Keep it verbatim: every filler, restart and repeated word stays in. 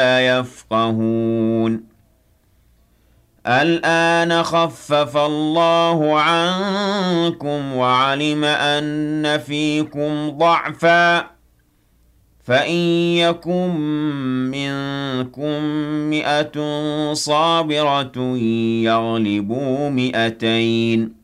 لا يفقهون الآن خفف الله عنكم وعلم أن فيكم ضعفا فإن يكن منكم مئة صابرة يغلبوا مئتين